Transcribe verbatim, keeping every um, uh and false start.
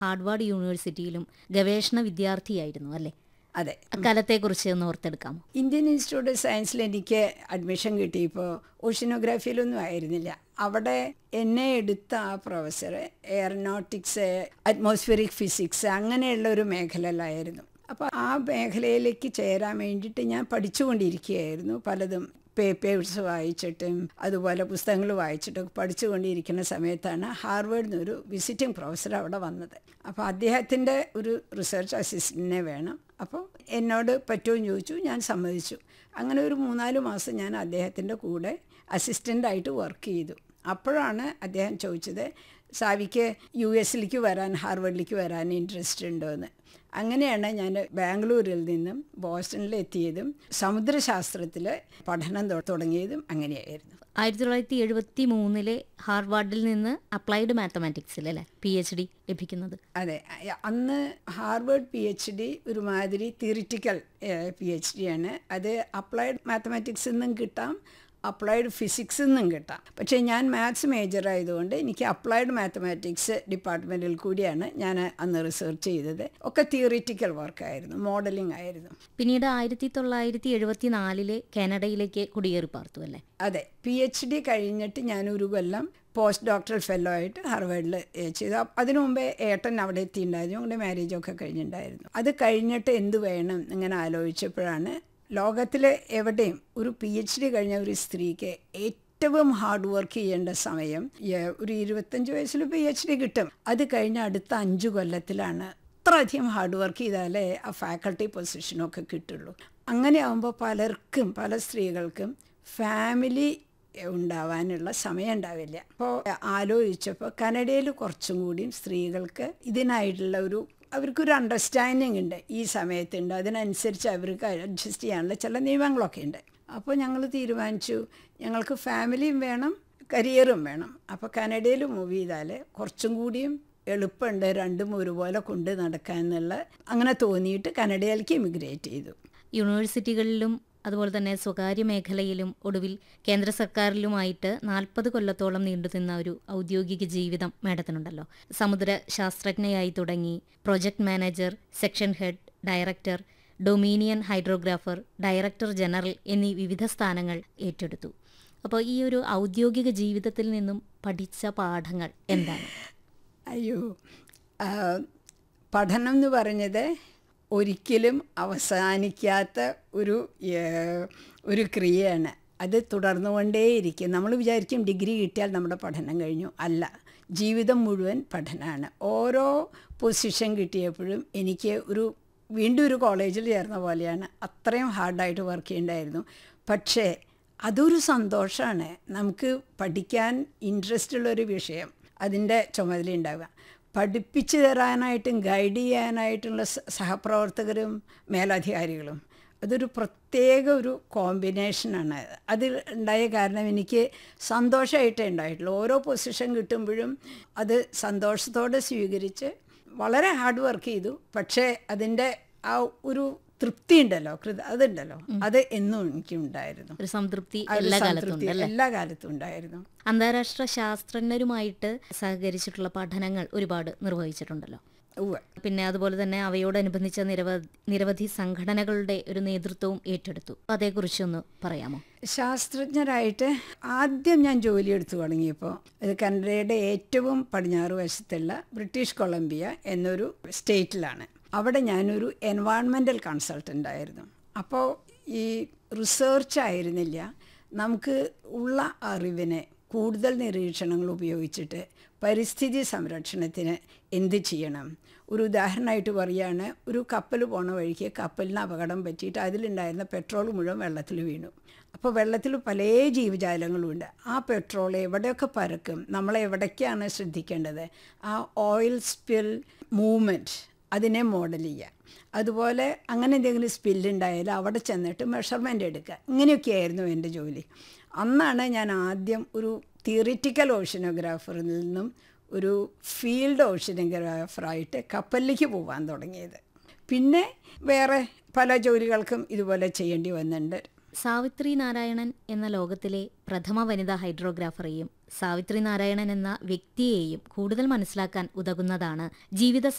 Harvard യൂണിവേഴ്സിറ്റിയിലും ഗവേഷണ വിദ്യാർത്ഥിയായിരുന്നു അല്ലേ? അതെ. അക്കാലത്തെക്കുറിച്ച് ഒന്ന് ഓർത്തെടുക്കാമോ? ഇന്ത്യൻ ഇൻസ്റ്റിറ്റ്യൂട്ട് ഓഫ് സയൻസിൽ എനിക്ക് അഡ്മിഷൻ കിട്ടിയപ്പോൾ ഓഷ്യനോഗ്രാഫിയിലൊന്നും ആയിരുന്നില്ല. അവിടെ എന്നെ എടുത്ത ആ പ്രൊഫസർ എയറോനോട്ടിക്സ്, അറ്റ്മോസ്ഫിയറിക് ഫിസിക്സ് അങ്ങനെയുള്ള ഒരു മേഖലയിലായിരുന്നു. അപ്പോൾ ആ മേഖലയിലേക്ക് ചേരാൻ വേണ്ടിയിട്ട് ഞാൻ പഠിച്ചുകൊണ്ടിരിക്കുകയായിരുന്നു. പലതും പേപ്പേഴ്സ് വായിച്ചിട്ടും അതുപോലെ പുസ്തകങ്ങൾ വായിച്ചിട്ടും പഠിച്ചുകൊണ്ടിരിക്കുന്ന സമയത്താണ് ഹാർവേഡിൽ നിന്നൊരു വിസിറ്റിംഗ് പ്രൊഫസർ അവിടെ വന്നത്. അപ്പോൾ അദ്ദേഹത്തിൻ്റെ ഒരു റിസർച്ച് അസിസ്റ്റൻറ്റിനെ വേണം. അപ്പോൾ എന്നോട് പറ്റുമെന്ന് ചോദിച്ചു. ഞാൻ സമ്മതിച്ചു. അങ്ങനെ ഒരു മൂന്നാല് മാസം ഞാൻ അദ്ദേഹത്തിൻ്റെ കൂടെ അസിസ്റ്റൻ്റായിട്ട് വർക്ക് ചെയ്തു. അപ്പോഴാണ് അദ്ദേഹം ചോദിച്ചത്, സാവിക്ക് യു എസിലേക്ക് വരാൻ, ഹാർവേഡിലേക്ക് വരാൻ ഇൻട്രസ്റ്റ് ഉണ്ടോ എന്ന്. അങ്ങനെയാണ് ഞാൻ ബാംഗ്ലൂരിൽ നിന്നും ബോസ്റ്റണിൽ എത്തിയതും സമുദ്രശാസ്ത്രത്തിൽ പഠനം തുടങ്ങിയതും അങ്ങനെയായിരുന്നു. ആയിരത്തി തൊള്ളായിരത്തി എഴുപത്തി മൂന്നിലെ ഹാർവാർഡിൽ നിന്ന് അപ്ലൈഡ് മാത്തമാറ്റിക്സിൽ അല്ലേ പി എച്ച് ഡി ലഭിക്കുന്നത്? അതെ. അന്ന് ഹാർവേഡ് പി എച്ച് ഡി ഒരുമാതിരി തിയറിറ്റിക്കൽ പി എച്ച് ഡി ആണ്. അത് അപ്ലൈഡ് മാത്തമാറ്റിക്സിൽ നിന്നും കിട്ടാം, അപ്ലൈഡ് ഫിസിക്സിൽ നിന്നും കിട്ടാം. പക്ഷേ ഞാൻ മാത്സ് മേജർ ആയതുകൊണ്ട് എനിക്ക് അപ്ലൈഡ് മാത്തമാറ്റിക്സ് ഡിപ്പാർട്ട്മെൻറ്റിൽ കൂടിയാണ് ഞാൻ അന്ന് റിസർച്ച് ചെയ്തത്. ഒക്കെ തിയറിറ്റിക്കൽ വർക്കായിരുന്നു, മോഡലിംഗ് ആയിരുന്നു. പിന്നീട് ആയിരത്തി തൊള്ളായിരത്തി എഴുപത്തി നാലിലെ കാനഡയിലേക്ക് കുടിയേറി പാർത്തു അല്ലേ? അതെ. പി എച്ച് ഡി കഴിഞ്ഞിട്ട് ഞാനൊരു കൊല്ലം പോസ്റ്റ് ഡോക്ടറൽ ഫെല്ലോ ആയിട്ട് ഹാർവേഡിൽ ചെയ്തു. അതിനു മുമ്പേ ഏട്ടൻ അവിടെ എത്തിയിട്ടുണ്ടായിരുന്നു. ഞങ്ങളുടെ മാരേജൊക്കെ കഴിഞ്ഞിട്ടുണ്ടായിരുന്നു. അത് കഴിഞ്ഞിട്ട് എന്ത് വേണം ഇങ്ങനെ ആലോചിച്ചപ്പോഴാണ് ലോകത്തിൽ എവിടെയും ഒരു പി എച്ച് ഡി കഴിഞ്ഞ ഒരു സ്ത്രീക്ക് ഏറ്റവും ഹാർഡ് വർക്ക് ചെയ്യേണ്ട സമയം ഒരു ഇരുപത്തഞ്ച് വയസ്സിൽ പി എച്ച് ഡി കിട്ടും. അത് കഴിഞ്ഞ അടുത്ത അഞ്ച് കൊല്ലത്തിലാണ് അത്രയധികം ഹാർഡ് വർക്ക് ചെയ്താലേ ആ ഫാക്കൾട്ടി പൊസിഷനൊക്കെ കിട്ടുള്ളൂ. അങ്ങനെ ആകുമ്പോൾ പലർക്കും, പല സ്ത്രീകൾക്കും ഫാമിലി ഉണ്ടാവാനുള്ള സമയം ഉണ്ടാവില്ല. അപ്പോൾ ആലോചിച്ചപ്പോൾ കാനഡയിൽ കുറച്ചും കൂടിയും സ്ത്രീകൾക്ക് ഇതിനായിട്ടുള്ള ഒരു അവർക്കൊരു അണ്ടർസ്റ്റാൻഡിങ് ഉണ്ട്, ഈ സമയത്തുണ്ട്. അതിനനുസരിച്ച് അവർക്ക് അഡ്ജസ്റ്റ് ചെയ്യാനുള്ള ചില നിയമങ്ങളൊക്കെ ഉണ്ട്. അപ്പോൾ ഞങ്ങൾ തീരുമാനിച്ചു ഞങ്ങൾക്ക് ഫാമിലിയും വേണം, കരിയറും വേണം. അപ്പോൾ കാനഡയിൽ മൂവ് ചെയ്താൽ കുറച്ചും കൂടിയും എളുപ്പമുണ്ട് രണ്ടും ഒരുപോലെ കൊണ്ട് നടക്കാൻ എന്നുള്ള അങ്ങനെ തോന്നിയിട്ട് കാനഡയിലേക്ക് ഇമിഗ്രേറ്റ് ചെയ്തു. യൂണിവേഴ്സിറ്റികളിലും അതുപോലെ തന്നെ സ്വകാര്യ മേഖലയിലും ഒടുവിൽ കേന്ദ്ര സർക്കാരിലുമായിട്ട് നാൽപ്പത് കൊല്ലത്തോളം നീണ്ടുനിന്ന ഒരു ഔദ്യോഗിക ജീവിതം മേഡത്തിനുണ്ടല്ലോ. സമുദ്ര ശാസ്ത്രജ്ഞയായി തുടങ്ങി project manager, section head, director, dominion hydrographer, director general എന്നീ വിവിധ സ്ഥാനങ്ങൾ ഏറ്റെടുത്തു. അപ്പോൾ ഈ ഒരു ഔദ്യോഗിക ജീവിതത്തിൽ നിന്നും പഠിച്ച പാഠങ്ങൾ എന്താണ്? അയ്യോ, പഠനം എന്ന് പറഞ്ഞത് ഒരിക്കലും അവസാനിക്കാത്ത ഒരു ഒരു ക്രിയയാണ്. അത് തുടർന്നുകൊണ്ടേയിരിക്കും. നമ്മൾ വിചാരിക്കും ഡിഗ്രി കിട്ടിയാൽ നമ്മുടെ പഠനം കഴിഞ്ഞു. അല്ല, ജീവിതം മുഴുവൻ പഠനമാണ്. ഓരോ പൊസിഷൻ കിട്ടിയപ്പോഴും എനിക്ക് ഒരു വീണ്ടും ഒരു കോളേജിൽ ചേർന്ന പോലെയാണ്. അത്രയും ഹാർഡായിട്ട് വർക്ക് ചെയ്യേണ്ടായിരുന്നു. പക്ഷേ അതൊരു സന്തോഷമാണ്. നമുക്ക് പഠിക്കാൻ ഇൻട്രസ്റ്റ് ഉള്ളൊരു വിഷയം അതിൻ്റെ ചുമതല ഉണ്ടാവുക. പഠിപ്പിച്ചു തരാനായിട്ടും ഗൈഡ് ചെയ്യാനായിട്ടുള്ള സഹപ്രവർത്തകരും മേലധികാരികളും അതൊരു പ്രത്യേക ഒരു കോമ്പിനേഷനാണ്. അതിൽ ഉണ്ടായ കാരണം എനിക്ക് സന്തോഷമായിട്ടേ ഉണ്ടായിട്ടുള്ളൂ. ഓരോ പൊസിഷൻ കിട്ടുമ്പോഴും അത് സന്തോഷത്തോടെ സ്വീകരിച്ച് വളരെ ഹാർഡ് വർക്ക് ചെയ്തു. പക്ഷേ അതിൻ്റെ ആ ഒരു തൃപ്തി ഉണ്ടല്ലോ, അതുണ്ടല്ലോ, അത് എന്നും എനിക്കുണ്ടായിരുന്നു. ഒരു സംതൃപ്തി എല്ലാ കാലത്തും എല്ലാ കാലത്തും ഉണ്ടായിരുന്നു. അന്താരാഷ്ട്ര ശാസ്ത്രജ്ഞരുമായിട്ട് സഹകരിച്ചിട്ടുള്ള പഠനങ്ങൾ ഒരുപാട് നിർവഹിച്ചിട്ടുണ്ടല്ലോ. പിന്നെ അതുപോലെ തന്നെ അവയോടനുബന്ധിച്ച നിരവധി നിരവധി സംഘടനകളുടെ ഒരു നേതൃത്വവും ഏറ്റെടുത്തു. അതേക്കുറിച്ചൊന്ന് പറയാമോ? ശാസ്ത്രജ്ഞരായിട്ട് ആദ്യം ഞാൻ ജോലി എടുത്തു തുടങ്ങിയപ്പോൾ അത് കാനഡയുടെ ഏറ്റവും പടിഞ്ഞാറ് വശത്തുള്ള ബ്രിട്ടീഷ് കൊളംബിയ എന്നൊരു സ്റ്റേറ്റിലാണ്. അവിടെ ഞാനൊരു എൻവയോൺമെൻ്റൽ കൺസൾട്ടൻ്റ് ആയിരുന്നു. അപ്പോൾ ഈ റിസർച്ച് ആയിരുന്നില്ല, നമുക്ക് ഉള്ള അറിവിനെ കൂടുതൽ നിരീക്ഷണങ്ങൾ ഉപയോഗിച്ചിട്ട് പരിസ്ഥിതി സംരക്ഷണത്തിന് എന്ത് ചെയ്യണം. ഒരു ഉദാഹരണമായിട്ട് പറയുകയാണ്, ഒരു കപ്പൽ പോണ വഴിക്ക് കപ്പലിന് അപകടം പറ്റിയിട്ട് അതിലുണ്ടായിരുന്ന പെട്രോൾ മുഴുവൻ വെള്ളത്തിൽ വീണു. അപ്പോൾ വെള്ളത്തിൽ പല ജീവജാലങ്ങളുമുണ്ട്. ആ പെട്രോൾ എവിടെയൊക്കെ പരക്കും, നമ്മളെവിടേക്കാണ് ശ്രദ്ധിക്കേണ്ടത്, ആ ഓയിൽ സ്പിൽ മൂവ്മെൻറ്റ് അതിനെ മോഡൽ ചെയ്യുക. അതുപോലെ അങ്ങനെ എന്തെങ്കിലും സ്പില്ലുണ്ടായാൽ അവിടെ ചെന്നിട്ട് മെഷർമെൻ്റ് എടുക്കുക. ഇങ്ങനെയൊക്കെയായിരുന്നു എൻ്റെ ജോലി. അന്നാണ് ഞാൻ ആദ്യം ഒരു തിയറിറ്റിക്കൽ ഓഷ്യനോഗ്രാഫറിൽ നിന്നും ഒരു ഫീൽഡ് ഓഷ്യനോഗ്രാഫറായിട്ട് കപ്പലിലേക്ക് പോകാൻ തുടങ്ങിയത്. പിന്നെ വേറെ പല ജോലികൾക്കും ഇതുപോലെ ചെയ്യേണ്ടി വന്നിട്ടുണ്ട്. സാവിത്രി നാരായണൻ എന്ന ലോകത്തിലെ പ്രഥമ വനിതാ ഹൈഡ്രോഗ്രാഫറെയും സാവിത്രി നാരായണൻ എന്ന വ്യക്തിയെയും കൂടുതൽ മനസ്സിലാക്കാൻ ഉതകുന്നതാണ് ജീവിത